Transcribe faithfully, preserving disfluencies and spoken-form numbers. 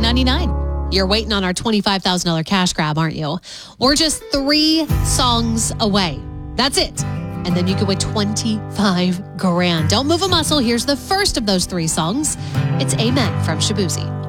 ninety-nine. You're waiting on our twenty-five thousand dollars cash grab, aren't you? We're just three songs away. That's it. And then you can win twenty-five grand. Don't move a muscle. Here's the first of those three songs. It's Amen from Shabuzi.